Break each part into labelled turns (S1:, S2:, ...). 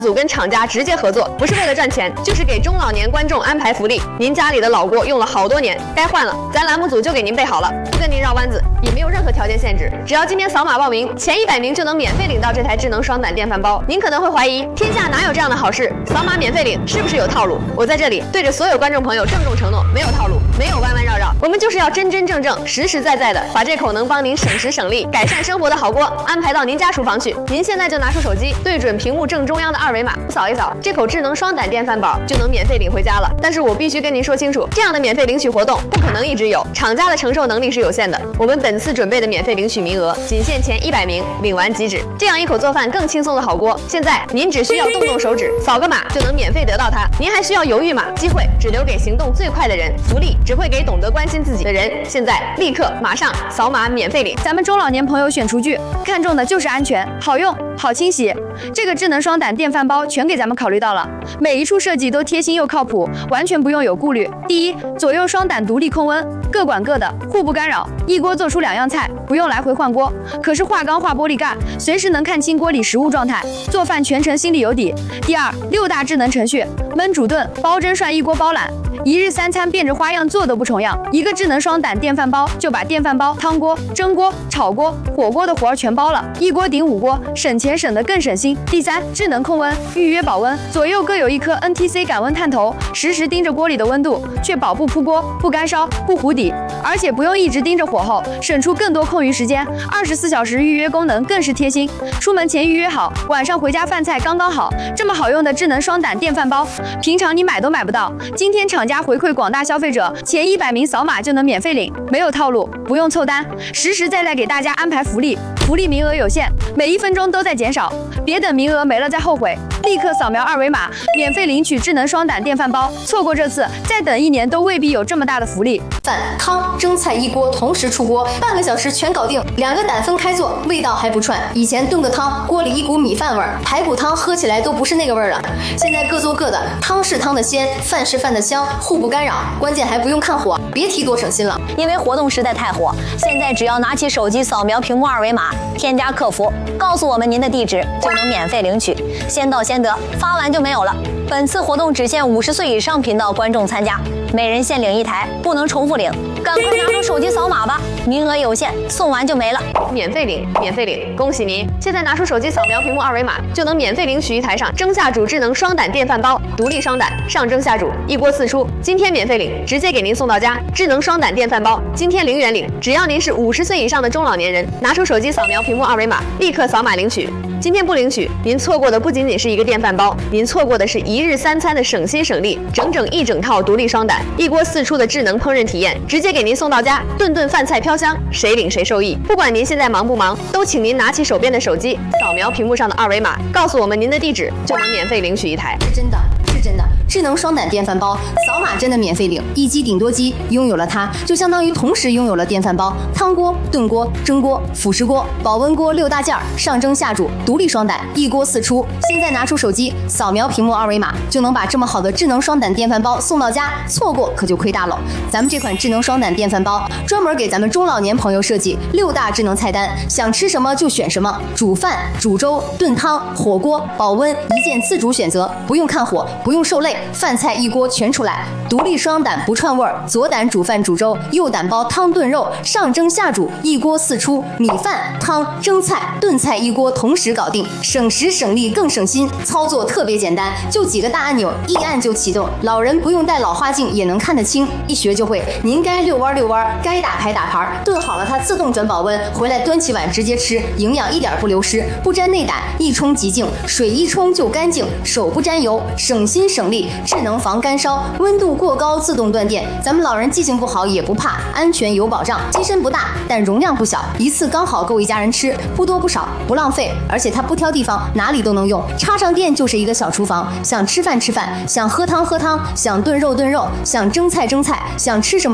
S1: 组跟厂家直接合作，不是为了赚钱，就是给中老年观众安排福利。您家里的老锅用了好多年，该换了，咱栏目组就给您备好了，不跟您绕弯子，也没有任何条件限制，只要今天扫码报名，前100名就能免费领到这台智能双胆电饭煲。您可能会怀疑，天下哪有这样的好事？扫码免费领是不是有套路？我在这里对着所有观众朋友郑重承诺，没有套路，没有弯弯绕绕，我们就是要真真正正、实实在在的把这口能帮您省时省力、改善生活的好锅安排到您家厨房去。您现在就拿出手机，对准屏幕正中央的2维码，扫一扫，这口智能双胆电饭煲就能免费领回家了。但是我必须跟您说清楚，这样的免费领取活动不可能一直有，厂家的承受能力是有限的。我们本次准备的免费领取名额仅限前100名，领完即止。这样一口做饭更轻松的好锅，现在您只需要动动手指，扫个码就能免费得到它。您还需要犹豫吗？机会只留给行动最快的人，福利只会给懂得关心自己的人。现在立刻马上扫码免费领。
S2: 咱们中老年朋友选厨具，看重的就是安全、好用、好清洗。这个智能双胆电饭煲全给咱们考虑到了，每一处设计都贴心又靠谱，完全不用有顾虑。第一，左右双胆独立控温，各管各的，互不干扰，一锅做出2样菜，不用来回换锅。可是化钢化玻璃盖，随时能看清锅里食物状态，做饭全程心里有底。第二，6大智能程序，焖煮炖、煲蒸涮一锅包揽。1日3餐变着花样做都不重样，一个智能双胆电饭煲就把电饭煲、汤锅、蒸锅、炒锅、火锅的活儿全包了，一锅顶5锅，省钱省得更省心。第三，智能控温，预约保温，左右各有一颗 NTC 感温探头，实时盯着锅里的温度，确保不扑锅、不干烧、不糊底，而且不用一直盯着火候，省出更多空余时间。24小时预约功能更是贴心，出门前预约好，晚上回家饭菜刚刚好。这么好用的智能双胆电饭煲，平常你买都买不到。今天厂家回馈广大消费者，前100名扫码就能免费领，没有套路，不用凑单，实实在在给大家安排福利。福利名额有限，每1分钟都在减少，别等名额没了再后悔。立刻扫描2维码，免费领取智能双胆电饭煲。错过这次，再等1年都未必有这么大的福利。
S3: 饭、汤、蒸菜一锅同时出锅，半个小时全搞定。2个胆分开做，味道还不串。以前炖个汤，锅里一股米饭味儿，排骨汤喝起来都不是那个味儿了。现在各做各的，汤是汤的鲜，饭是饭的香，互不干扰。关键还不用看火，别提多省心了。
S4: 因为活动实在太火，现在只要拿起手机扫描屏幕2维码，添加客服，告诉我们您的地址，就能免费领取，先到先得，发完就没有了。本次活动只限50岁以上频道观众参加，每人限领1台，不能重复领。赶快拿出手机扫码吧，名额有限，送完就没了。
S1: 免费领，免费领！恭喜您！现在拿出手机扫描屏幕2维码，就能免费领取一台上蒸下煮智能双胆电饭煲，独立双胆，上蒸下煮，一锅4出。今天免费领，直接给您送到家。智能双胆电饭煲，今天0元领，只要您是50岁以上的中老年人，拿出手机扫描屏幕2维码，立刻扫码领取。今天不领取，您错过的不仅仅是一个电饭煲，您错过的是1日3餐的省心省力，一整套独立双胆，一锅4出的智能烹饪体验，直接给您送到家，顿顿饭菜飘香，谁领谁受益。不管您现在忙不忙，都请您拿起手边的手机，扫描屏幕上的2维码，告诉我们您的地址，就能免费领取一台。
S3: 是真的，是真的。智能双胆电饭煲，扫码真的免费领，一机顶多机，拥有了它，就相当于同时拥有了电饭煲、汤锅、炖锅、蒸锅、辅食锅、保温锅6大件，上蒸下煮，独立双胆，一锅4出。现在拿出手机，扫描屏幕2维码，就能把这么好的智能双胆电饭煲送到家，错过可就亏大了。咱们这款智能双胆电饭煲，专门给咱们中老年朋友设计6大智能菜单，想吃什么就选什么，煮饭、煮粥、炖汤、火锅、保温，一键自主选择，不用看火，不用受累。饭菜一锅全出来，独立双胆不串味儿，左胆煮饭煮粥，右胆煲汤炖肉，上蒸下煮，一锅4出，米饭、汤、蒸菜、炖菜一锅同时搞定，省时省力更省心，操作特别简单，就几个大按钮，一按就启动，老人不用戴老花镜也能看得清，一学就会。您该遛弯遛弯，该打牌打牌，炖好了它自动转保温，回来端起碗直接吃，营养一点不流失，不沾内胆，一冲即净，水一冲就干净，手不沾油，省心省力。智能防干烧，温度过高自动断电，咱们老人记性不好也不怕，安全有保障。机身不大，但容量不小，一次刚好够一家人吃，不多不少，不浪费，而且它不挑地方，哪里都能用，插上电就是一个小厨房，想吃饭吃饭，想喝汤喝汤，想炖肉炖肉，想蒸菜蒸菜，想吃什么就做什么。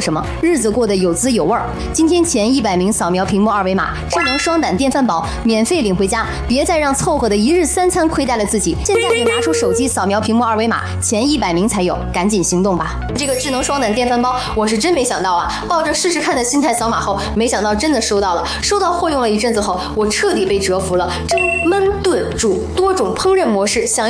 S3: 什么，日子过得有滋有味儿。今天前100名扫描屏幕二维码，智能双胆电饭煲免费领回家，别再让凑合的一日3餐亏待了自己。现在就拿出手机扫描屏幕二维码，前100名才有，赶紧行动吧！这个智能双胆电饭煲，我是真没想到啊！抱着试试看的心态扫码后，没想到真的收到了。收到货用了一阵子后，我彻底被折服了。蒸、焖、炖、煮多种烹饪模式，想